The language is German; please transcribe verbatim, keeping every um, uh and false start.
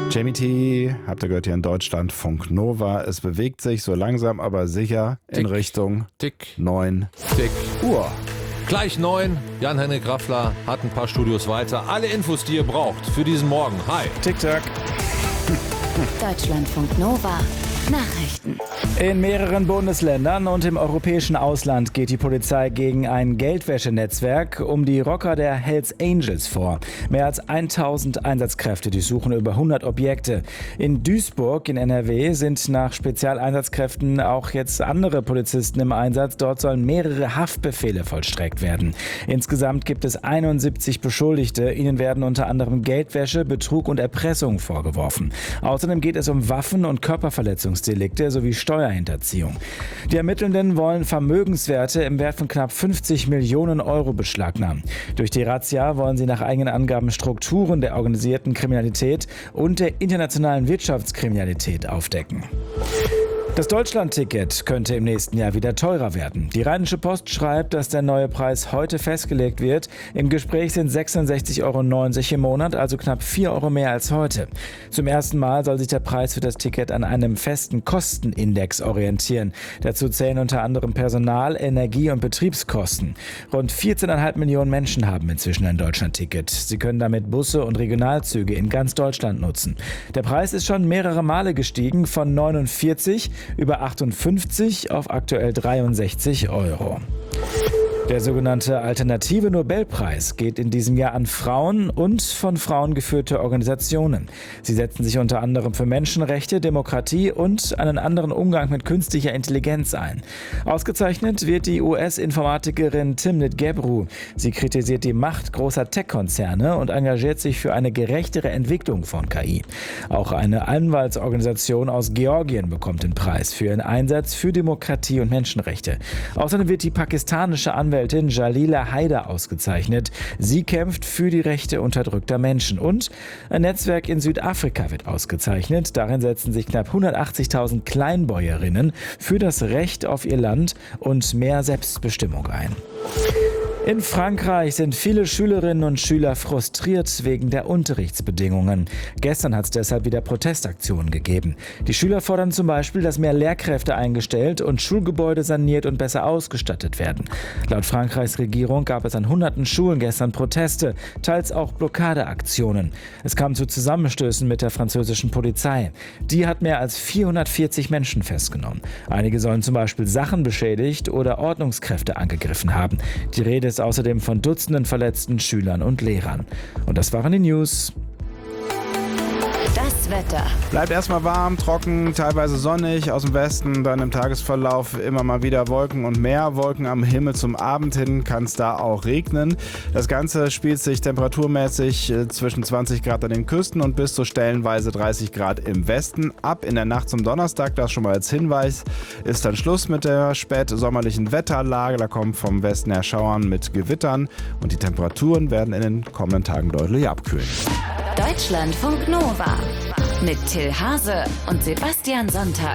Jamie T, habt ihr gehört hier in Deutschland, Funk Nova. Es bewegt sich so langsam, aber sicher in Tick, Richtung Tick, neun Tick. Uhr. Gleich neun. Jan-Henrik Raffler hat ein paar Studios weiter. Alle Infos, die ihr braucht für diesen Morgen. Hi. Tick-Tack. Deutschlandfunk Nova. Nachrichten. In mehreren Bundesländern und im europäischen Ausland geht die Polizei gegen ein Geldwäschenetzwerk um die Rocker der Hells Angels vor. Mehr als tausend Einsatzkräfte durchsuchen über hundert Objekte. In Duisburg in N R W sind nach Spezialeinsatzkräften auch jetzt andere Polizisten im Einsatz. Dort sollen mehrere Haftbefehle vollstreckt werden. Insgesamt gibt es einundsiebzig Beschuldigte. Ihnen werden unter anderem Geldwäsche, Betrug und Erpressung vorgeworfen. Außerdem geht es um Waffen- und Körperverletzungsdelikte sowie Steuerhinterziehung. Die Ermittelnden wollen Vermögenswerte im Wert von knapp fünfzig Millionen Euro beschlagnahmen. Durch die Razzia wollen sie nach eigenen Angaben Strukturen der organisierten Kriminalität und der internationalen Wirtschaftskriminalität aufdecken. Das Deutschland-Ticket könnte im nächsten Jahr wieder teurer werden. Die Rheinische Post schreibt, dass der neue Preis heute festgelegt wird. Im Gespräch sind sechsundsechzig Euro neunzig im Monat, also knapp vier Euro mehr als heute. Zum ersten Mal soll sich der Preis für das Ticket an einem festen Kostenindex orientieren. Dazu zählen unter anderem Personal-, Energie- und Betriebskosten. Rund vierzehn Komma fünf Millionen Menschen haben inzwischen ein Deutschland-Ticket. Sie können damit Busse und Regionalzüge in ganz Deutschland nutzen. Der Preis ist schon mehrere Male gestiegen, von neunundvierzig über achtundfünfzig auf aktuell dreiundsechzig Euro. Der sogenannte Alternative Nobelpreis geht in diesem Jahr an Frauen und von Frauen geführte Organisationen. Sie setzen sich unter anderem für Menschenrechte, Demokratie und einen anderen Umgang mit künstlicher Intelligenz ein. Ausgezeichnet wird die U S-Informatikerin Timnit Gebru. Sie kritisiert die Macht großer Tech-Konzerne und engagiert sich für eine gerechtere Entwicklung von K I. Auch eine Anwaltsorganisation aus Georgien bekommt den Preis für ihren Einsatz für Demokratie und Menschenrechte. Außerdem wird die pakistanische Anwältin Jalila Haider ausgezeichnet. Sie kämpft für die Rechte unterdrückter Menschen. Und ein Netzwerk in Südafrika wird ausgezeichnet. Darin setzen sich knapp hundertachtzigtausend Kleinbäuerinnen für das Recht auf ihr Land und mehr Selbstbestimmung ein. In Frankreich sind viele Schülerinnen und Schüler frustriert wegen der Unterrichtsbedingungen. Gestern hat es deshalb wieder Protestaktionen gegeben. Die Schüler fordern zum Beispiel, dass mehr Lehrkräfte eingestellt und Schulgebäude saniert und besser ausgestattet werden. Laut Frankreichs Regierung gab es an hunderten Schulen gestern Proteste, teils auch Blockadeaktionen. Es kam zu Zusammenstößen mit der französischen Polizei. Die hat mehr als vierhundertvierzig Menschen festgenommen. Einige sollen zum Beispiel Sachen beschädigt oder Ordnungskräfte angegriffen haben. Die Rede ist außerdem von Dutzenden verletzten Schülern und Lehrern. Und das waren die News. Das Wetter. Bleibt erstmal warm, trocken, teilweise sonnig. Aus dem Westen dann im Tagesverlauf immer mal wieder Wolken und mehr. Wolken am Himmel. Zum Abend hin kann es da auch regnen. Das Ganze spielt sich temperaturmäßig zwischen zwanzig Grad an den Küsten und bis zu stellenweise dreißig Grad im Westen ab. In der Nacht zum Donnerstag, das schon mal als Hinweis, ist dann Schluss mit der spätsommerlichen Wetterlage. Da kommen vom Westen her Schauern mit Gewittern und die Temperaturen werden in den kommenden Tagen deutlich abkühlen. Deutschlandfunk Nova mit Till Hase und Sebastian Sonntag.